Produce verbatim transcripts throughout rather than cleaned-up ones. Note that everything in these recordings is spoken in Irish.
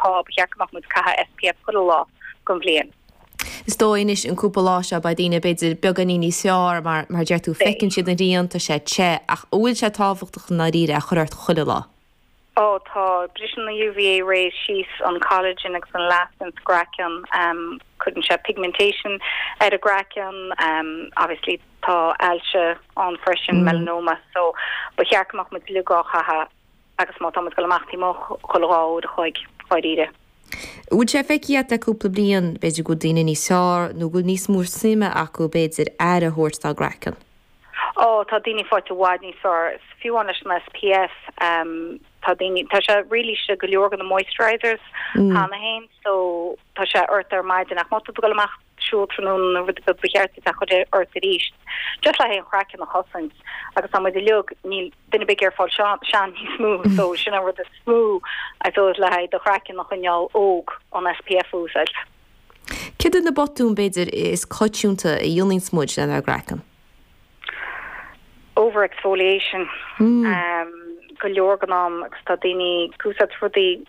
tá bearach mu caha S P F go lá gom bblion. Is dóinis an cúpa lá se ba dtíine beidir beganí ní seár mar mar deartú fecinn siad na díanta sé te ach bhfuil sé táhachtach na ríre a chuirt chuile lá. Oh, tá brisin na U V A raise she's on collagen ag san last and scracken um couldn't she pigmentation at a gracken um obviously tá alsha on freshen mm. melanoma so but here come with lu go ha agus má thomas go machti mo choá de choig choide. Would sé feici a cúpla blion beidir go daine ní seár nó go níos mór sime acu beidir ar a thuirtá gracan. Oh, tá daine fáte bhád ní seár fiú an S P F um tá se really se go leorgan na moisturizers hána hain so tá se ortar maidin ach má go goach siútrún na ru go beheartí a chuide orta ríist. Just le hen chrakin na hosins agus am de leog ní dunne big fá sean ní smú so sinna ru a smú a so le do chrakin nach chuneall óog an S P F úsait. Kid na botún beidir is coitiúnta i dionlín smúid le a gracan? Overexfoliation. Mm. Um, go leorganam agus tá daoine cúsat rudí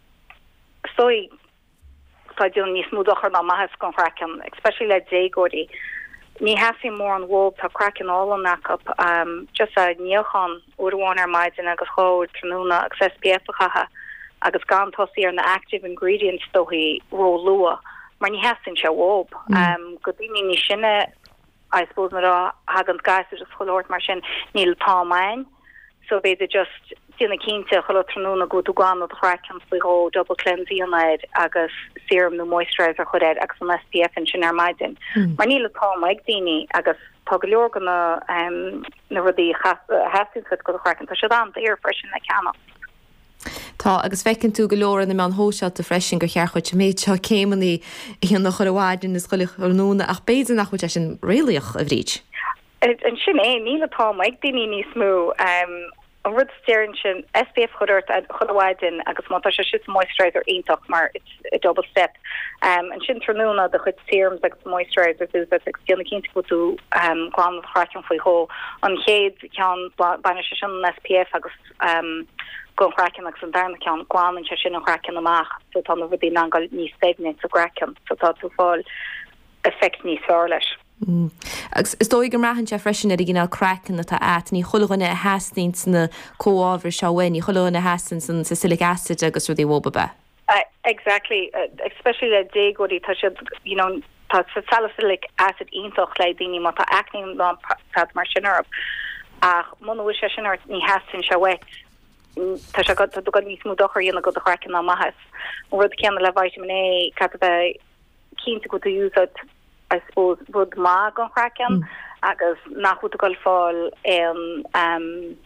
sói tá dún níos smúdachar ná maithas gan chracan, especially le dégóí. Ní hasí mór an bhóg tá crackan all an up um, just a níochan uháin ar maidin agus chóir tróna agus S P F chaha agus gan tosí ar na active ingredients dóhí ró lua, mar ní hasin se bhób. Um, go daoine ní sinne I suppose na hagan gas just choirt mar sin níl támain. So beidir just dina cínte chotrúna go goán a chracan fao double cleansíanaid agus serum nó moisturizer chuid agus an S P F in sin ar maidin. Mar níle tá ag daoine agus tá go leor ganna na rudí hesin go chracan tá se an ar freisin na ceanna. Tá agus fecinn tú go leor na man hósealt a freisin go chear chuid méid seo céimení hí nach chur bháidin is chuile nóna ach béidir nach chuid sin réalaoch a bhríd. An sin é níle tá ag daoine ní smú an rud sterin sin S P F chuirt a chuháidin agus má se si moisturizer aintach mar it's a double step. Um, an sin tróna de chud serums agus moisturizer is dat agtíanna cinnta go tú gláán chráan faoi hó an chéad cean baine se sin an S P F agus um, go chracan agus an darna cean gláán se sin an chracan amach so tá na bhí angáil níos staimne a gracan so tá tú fáil effect níos fearr leis. Mm. Agus is dói go rahann se freisin ar ginál crackan atá at ní chulaganna a hastíns na cóábhar seohain ní chulaganna hastin san salic acid agus rudí bhóba be. Uh, exactly, uh, especially le dégóí tá siad, you know, tá salicylic acid iontoch le daoine má tá acne lá tá mar sin orb ach mna bhfuil se sin ní hastin se wet. Tá se go go níos mú dochar dhéanana go a chracan ná maithas. Rud ceanna le vitamin A cap bheith cínta go úsad I suppose bud má gan chracan mm. agus nachú go fáil an um,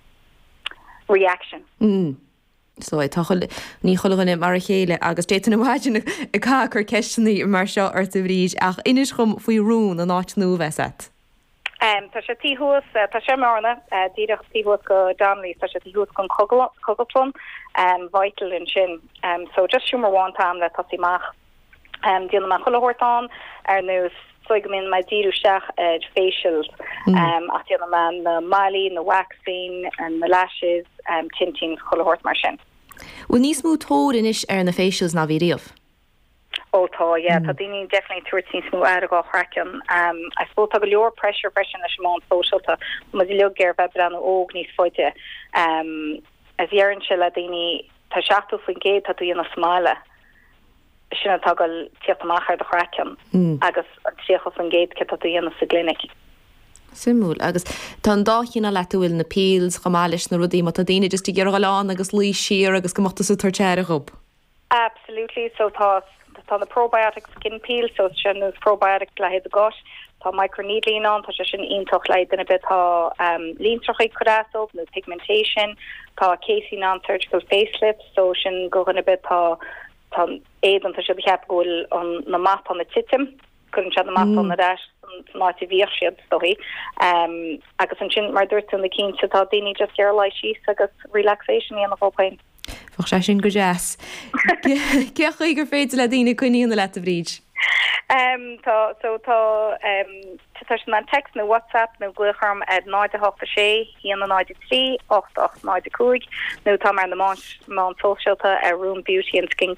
reaction. Mm. So I tá ní cholaganna mar chéile agus déan bhhaidin i cá chur ceistení mar seo ar a bhríd ach inis chum faoi rún an áit nó bheitset. Um, tá sé tíhúas tá sé marna díireach tíhúas go dámlí tá sé tíhúas gon cogaltón um, vital in sin um, so just siúmar bháin tam le tasíach. Um, Díanana má chohortán ar nus soigmin mai díúisteach ed facials um, ach díanana man na malí, na waxing and na lashes um, tintin chohort mar sin. Bhfuil níos mú tóir inis ar na facials na bhí riamh? Ó tá, yeah, tá daoine definitely tuairt níos mú ar go chracan. Um, I suppose tá go leor pressure freisin leis má socialta má dí leog gur bheith brenn óg níos foiite. Um, as dhearann se le daoine tá seachtú faoin géad tá dtíanana smáile. Sinna tagal tíachtamachar de chracan agus an tríocha fan géad ce tú dhéanana sa glinic. Simúl agus tá dáchéanna leúil na píls chamáis na rudí má tá daine just i ggéar gáán agus lí siar agus go machta sa tartéire gob. Absolutely, so tá tá na probiotic skin peel so sin is probiotic le héad a gáis tá microneedling an tá sin iontoch le duna bit tá um, líntrochaí chodásob nó pigmentation tá casing an surgical facelift so sin go gona bit tá tá éan tá si cheap ghfuil an na map an na titim chun se na map an na deis máte bhír siad stoí um, agus an sin mar dúirt an na cínte tá daoine just ar lei síos agus relaxation í an bhpain. Fach sé sin go jazz. Ceach gur féidir le daoine chuíonna le a bhríd? Um, tá so tá um, tá sin an text na WhatsApp nó glucharm at nine hochta sé híana nine trí ocht ocht nine cúig nó tá mar na má má socialta a room beauty and skin